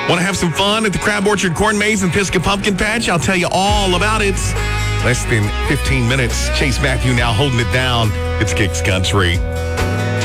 Want to have some fun at the Crab Orchard Corn Maze and Pisgah Pumpkin Patch? I'll tell you all about it. Less than 15 minutes. Chase Matthew now holding it down. It's Kicks Country.